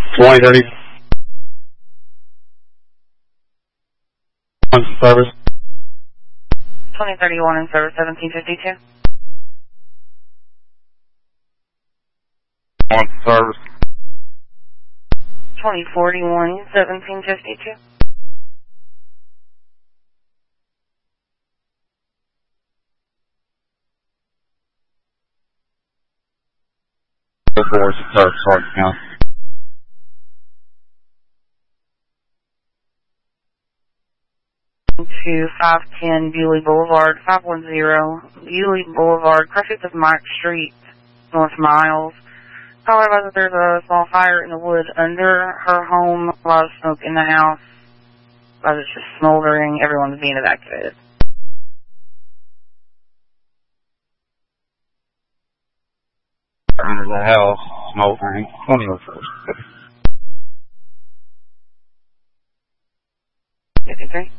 2031 service. 2031 in service 1752. On service. 2041 1752. Boys, service, Sargent County. To 510 Bewley Boulevard, 510 Bewley Boulevard, crossings of Mike Street, North Miles. Caller advised that there's a small fire in the wood under her home, a lot of smoke in the house. It's just smoldering, everyone's being evacuated. Under the house, smoldering, 2001. 53.